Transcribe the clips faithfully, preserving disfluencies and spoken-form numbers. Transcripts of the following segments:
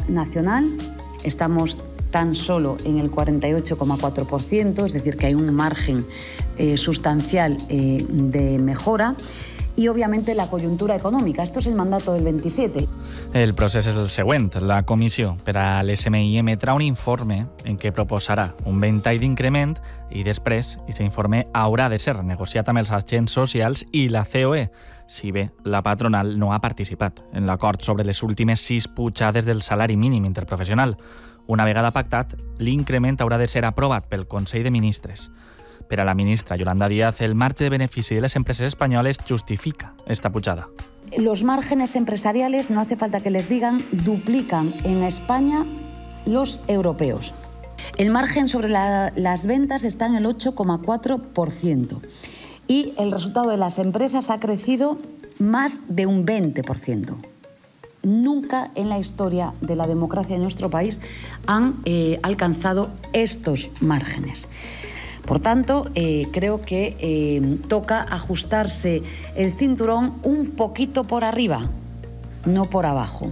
nacional estamos tan solo en el cuarenta y ocho coma cuatro por ciento, es decir, que hay un margen eh, sustancial eh, de mejora. I, òbviament, la conjuntura econòmica. Esto es el mandato del veintisiete. El procés és el següent. La comissió per a l'S M I emetrà un informe en què proposarà un ventall d'increment i després, aquest informe haurà de ser negociat amb els agents socials i la C O E, si bé la patronal no ha participat en l'acord sobre les últimes sis pujades del salari mínim interprofessional. Una vegada pactat, l'increment haurà de ser aprovat pel Consell de Ministres. Per a la ministra Yolanda Díaz, el marge de benefici de les empreses espanyoles justifica esta pujada. Los márgenes empresariales, no hace falta que les digan, duplican en España los europeos. El margen sobre la, las ventas está en el ocho coma cuatro por ciento y el resultado de las empresas ha crecido más de un veinte por ciento. Nunca en la historia de la democracia de nuestro país han eh, alcanzado estos márgenes. Por tanto, eh, creo que eh, toca ajustarse el cinturón un poquito por arriba, no por abajo.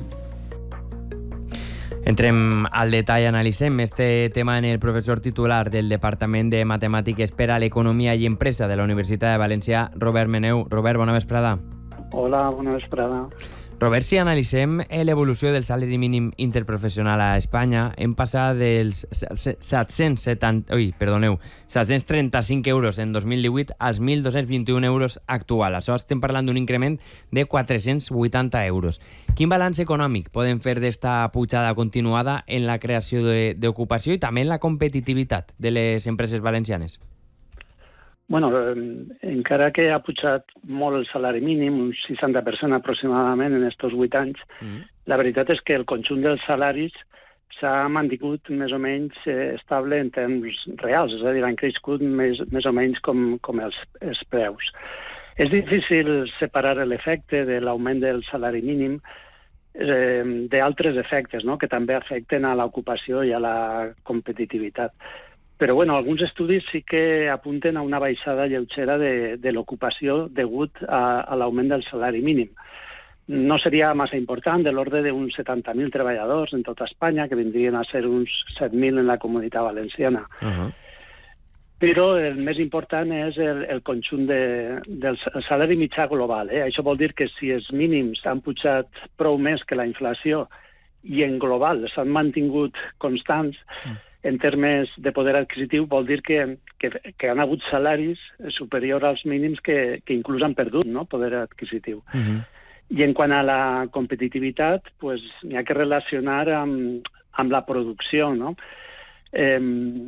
Entrem al detall, analitzem este tema en el professor titular del Departament de Matemàtiques per a l'Economia i Empresa de la Universitat de València, Robert Meneu. Robert, bona vesprada. Hola, bona vesprada. Robert, si analitzem l'evolució del salari mínim interprofessional a Espanya, hem passat dels set-cents setanta, ui, perdoneu, set-cents trenta-cinc euros en dos mil divuit als mil dos-cents vint-i-un euros actual. Això estem parlant d'un increment de quatre-cents vuitanta euros. Quin balanç econòmic podem fer d'esta pujada continuada en la creació d'ocupació i també en la competitivitat de les empreses valencianes? Bueno, eh, encara que ha pujat molt el salari mínim, un seixanta per cent aproximadament en aquests vuit anys, mm. la veritat és que el conjunt dels salaris s'ha mantingut més o menys eh, estable en termes reals, és a dir, han creixut més, més o menys com, com els, els preus. És difícil separar l'efecte de l'augment del salari mínim eh, d'altres efectes, no?, que també afecten a l'ocupació i a la competitivitat. Però bueno, alguns estudis sí que apunten a una baixada lleugera de, de l'ocupació degut a, a l'augment del salari mínim. No seria massa important, de l'ordre d'uns setanta mil treballadors en tota Espanya, que vindrien a ser uns set mil en la Comunitat Valenciana. Uh-huh. Però el més important és el, el conjunt de, del salari mitjà global. Eh? Això vol dir que si els mínims han pujat prou més que la inflació i en global s'han mantingut constants, uh-huh. en termes de poder adquisitiu, vol dir que, que, que han hagut salaris superiors als mínims que, que inclús han perdut, no?, poder adquisitiu. Uh-huh. I en quant a la competitivitat, pues, n'hi ha que relacionar amb, amb la producció, no? Eh,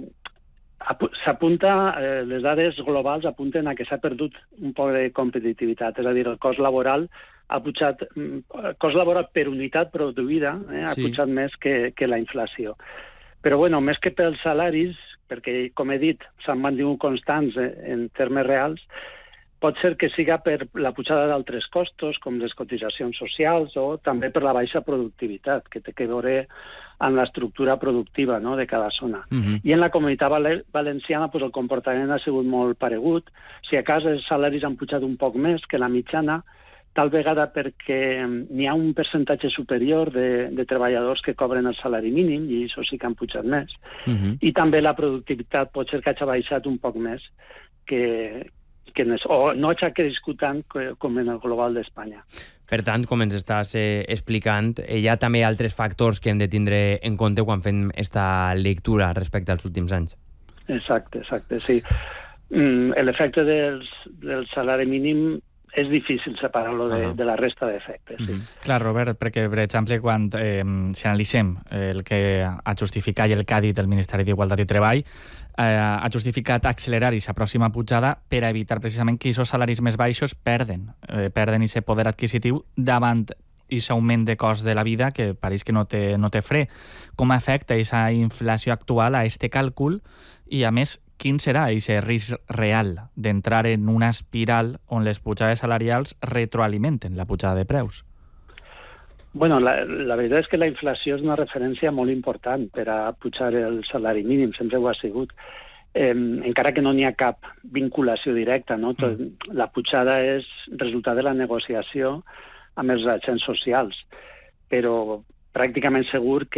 s'apunta, eh, les dades globals apunten a que s'ha perdut un poc de competitivitat, és a dir, el cost laboral ha pujat, el cost laboral per unitat produïda eh, ha sí. pujat més que, que la inflació. Però, bueno, més que pels salaris, perquè, com he dit, s'han mantingut constants en termes reals, pot ser que siga per la pujada d'altres costos, com les cotitzacions socials, o també per la baixa productivitat, que té que veure amb l'estructura productiva, no?, de cada zona. Uh-huh. I en la Comunitat Valenciana pues, el comportament ha sigut molt paregut. Si a casa els salaris han pujat un poc més que la mitjana, tal vegada perquè n'hi ha un percentatge superior de, de treballadors que cobren el salari mínim, i això sí que han pujat més. Uh-huh. I també la productivitat pot ser que hagi baixat un poc més, que, que no, o no hagi crescut tant com en el global d'Espanya. Per tant, com ens estàs eh, explicant, hi ha també altres factors que hem de tindre en compte quan fem aquesta lectura respecte als últims anys. Exacte, exacte, sí. Mm, l'efecte del, del salari mínim és difícil separar-lo de, uh-huh. de la resta d'efectes. Sí. Uh-huh. Clar, Robert, perquè, per exemple, quan eh, si analitzem el que ha justificat i el que ha dit el Ministeri d'Igualtat i Treball, eh, ha justificat accelerar aquesta pròxima pujada per a evitar precisament que aquests salaris més baixos perden, eh, perden aquest poder adquisitiu davant aquest augment de cost de la vida que pareix que no té, no té fre. Com afecta aquesta inflació actual a aquest càlcul i, a més, quin serà aquest risc real d'entrar en una espiral on les pujades salarials retroalimenten la pujada de preus? Bueno, la, la veritat és que la inflació és una referència molt important per a pujar el salari mínim, sempre ho ha sigut. Eh, encara que no n'hi ha cap vinculació directa, no? Tot, la pujada és resultat de la negociació amb els agents socials, però pràcticament segur que